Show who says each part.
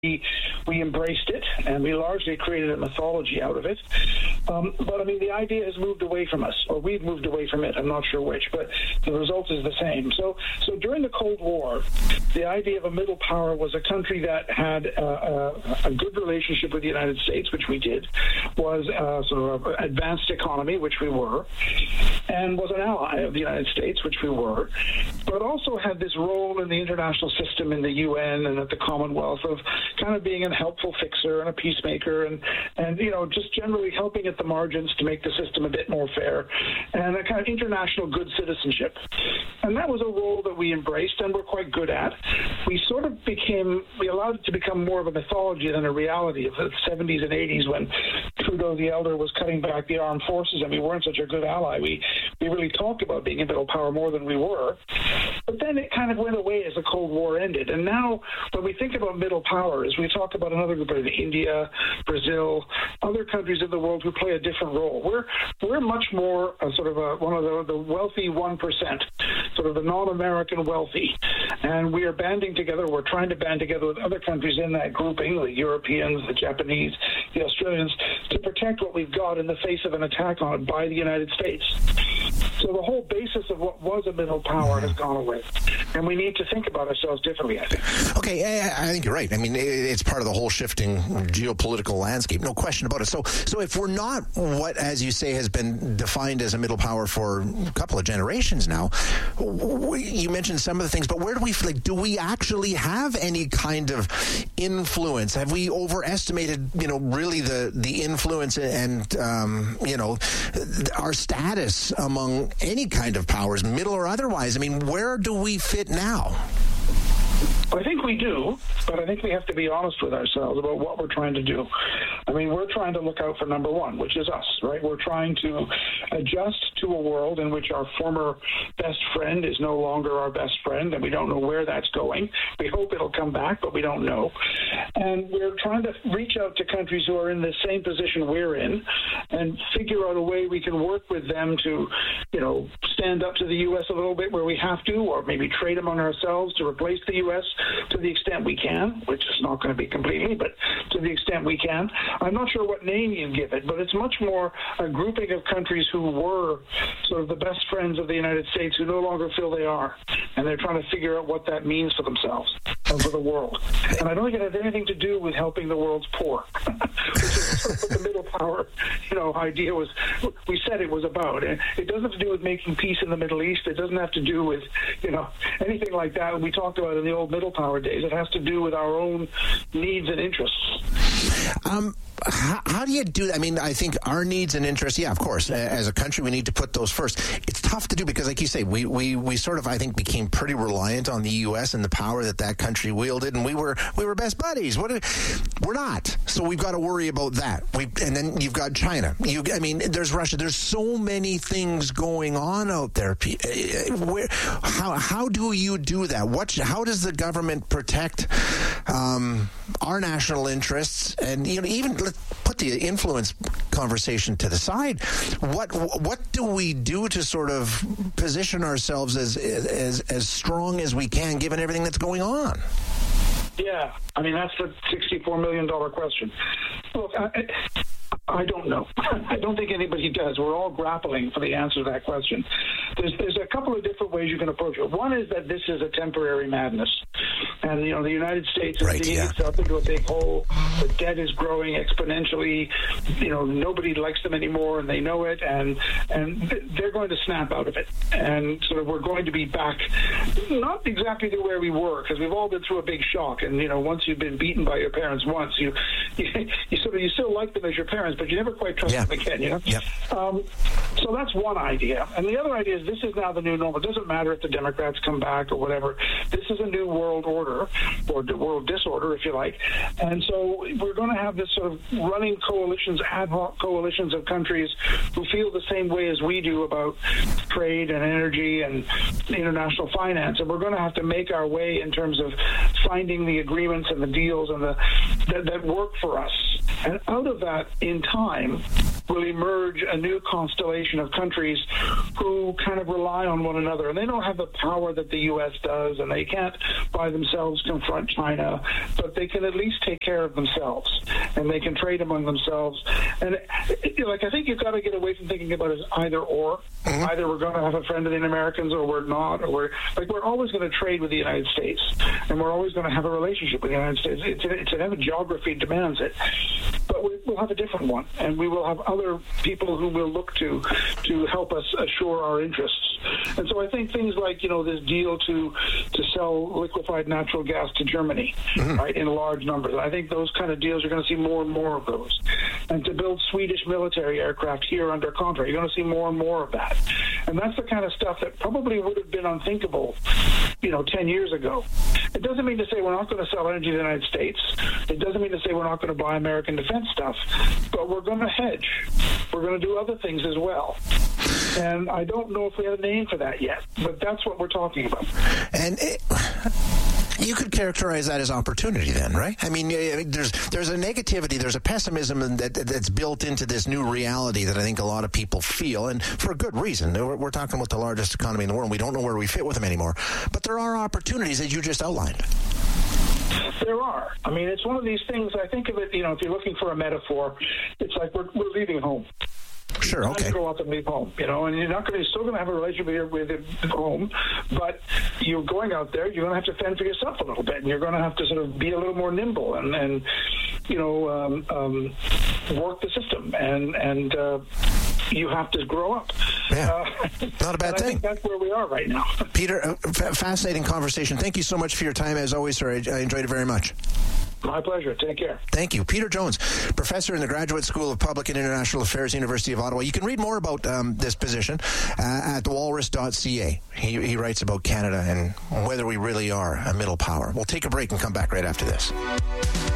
Speaker 1: we embraced it, and we largely created a mythology out of it. But I mean, the idea has moved away from us, or we've moved away from it. I'm not sure which, but the result is the same. So during the Cold War, the idea of a middle power was a country that had a good relationship with the United States, which we did, was sort of an advanced economy, which we were, and was an ally of the United States, which we were, but also had this role in the international system in the UN and at the Commonwealth of kind of being a helpful fixer and a peacemaker and just generally helping at the margins to make the system a bit more fair and a kind of international good citizenship. And that was a role that we embraced and were quite good at. We allowed it to become more of a mythology than a reality of the 70s and 80s when Trudeau the Elder was cutting back the armed forces and we weren't such a good ally. We really talked about being a middle power more than we were. But then it kind of went away as the Cold War ended. And now when we think about middle powers, we talk about another group of India, Brazil, other countries in the world who play a different role. We're much more one of the wealthy 1%, sort of the non-American wealthy. And we are banding together, we're trying to band together with other countries in that grouping, the Europeans, the Japanese, the Australians, to protect what we've got in the face of an attack on it by the United States. So the whole basis of what was a middle power has gone away. And we need to think about ourselves differently, I think.
Speaker 2: Okay, I think you're right. I mean, it's part of the whole shifting geopolitical landscape, no question about it. So if we're not what, as you say, has been defined as a middle power for a couple of generations now, you mentioned some of the things, but where do we actually have any kind of influence? Have we overestimated, really the influence and, our status among any kind of powers, middle or otherwise? I mean, where do we fit now?
Speaker 1: I think we do, but I think we have to be honest with ourselves about what we're trying to do. I mean, we're trying to look out for number one, which is us, right? We're trying to adjust to a world in which our former best friend is no longer our best friend, and we don't know where that's going. We hope it'll come back, but we don't know. And we're trying to reach out to countries who are in the same position we're in and figure out a way we can work with them to, stand up to the U.S. a little bit where we have to, or maybe trade among ourselves to replace the U.S. to the extent we can, which is not going to be completely, but to the extent we can. I'm not sure what name you give it, but it's much more a grouping of countries who were sort of the best friends of the United States who no longer feel they are. And they're trying to figure out what that means for themselves and for the world. And I don't think it has anything to do with helping the world's poor, which is what the middle power, idea was, we said it was about. And it doesn't have to do with making peace in the Middle East. It doesn't have to do with, anything like that we talked about in the old middle power days. It has to do with our own needs and interests.
Speaker 2: How do you do that? I mean, I think our needs and interests, yeah, of course, as a country, we need to put those first. It's tough to do because, like you say, we sort of, I think, became pretty reliant on the U.S. and the power that country wielded, and we were best buddies. We're not. So we've got to worry about that. And then you've got China. There's Russia. There's so many things going on out there. How do you do that? How does the government protect our national interests? And even let's put the influence conversation to the side. What do we do to sort of position ourselves as strong as we can, given everything that's going on?
Speaker 1: Yeah, that's the $64 million question. Look, I don't know. I don't think anybody does. We're all grappling for the answer to that question. There's a couple of different ways you can approach it. One is that this is a temporary madness. And, the United States is digging itself into a big hole. The debt is growing exponentially. Nobody likes them anymore, and they know it, and they're going to snap out of it. And sort of we're going to be back, not exactly to where we were, because we've all been through a big shock. And, once you've been beaten by your parents once, you still like them as your parents, but you never quite trust them again,
Speaker 2: Yep.
Speaker 1: So that's one idea. And the other idea is this is now the new normal. It doesn't matter if the Democrats come back or whatever. This is a new world order, or world disorder, if you like. And so we're going to have this sort of running coalitions, ad hoc coalitions of countries who feel the same way as we do about trade and energy and international finance. And we're going to have to make our way in terms of finding the agreements and the deals and that work for us. And out of that, in time, will emerge a new constellation of countries who kind of rely on one another. And they don't have the power that the U.S. does, and they can't by themselves confront China, but they can at least take care of themselves, and they can trade among themselves. And I think you've got to get away from thinking about it as either or. Mm-hmm. Either we're going to have a friend of the Americans, or we're not, or we're always going to trade with the United States, and we're always going to have a relationship with the United States. It's an geography demands it, but we'll have a different one, and we will have other people who will look to help us assure our interests. And so I think things like this deal to sell liquefied natural gas to Germany, mm-hmm. right, in large numbers. I think those kind of deals, you're going to see more and more of those. And to build Swedish military aircraft here under contract, you're going to see more and more of that. And that's the kind of stuff that probably would have been unthinkable, 10 years ago. It doesn't mean to say we're not going to sell energy to the United States. It doesn't mean to say we're not going to buy American defense stuff, but we're going to hedge. We're going to do other things as well. And I don't know if we have a name for that yet, but that's what we're talking about.
Speaker 2: And you could characterize that as opportunity then, right? I mean, there's a negativity, there's a pessimism that's built into this new reality that I think a lot of people feel, and for a good reason. We're talking about the largest economy in the world. We don't know where we fit with them anymore. But there are opportunities, as you just outlined.
Speaker 1: There are. I mean, it's one of these things, I think of it, if you're looking for a metaphor, it's like we're leaving home.
Speaker 2: Sure, okay.
Speaker 1: Grow up and leave home, and you're still going to have a relationship with home, but you're going out there, you're going to have to fend for yourself a little bit, and you're going to have to sort of be a little more nimble and work the system, and you have to grow up.
Speaker 2: Yeah, not a bad thing.
Speaker 1: I think that's where we are right now.
Speaker 2: Peter, fascinating conversation. Thank you so much for your time, as always, sir. I enjoyed it very much.
Speaker 1: My pleasure. Take care.
Speaker 2: Thank you. Peter Jones, professor in the Graduate School of Public and International Affairs, University of Ottawa. You can read more about this position at thewalrus.ca. He writes about Canada and whether we really are a middle power. We'll take a break and come back right after this.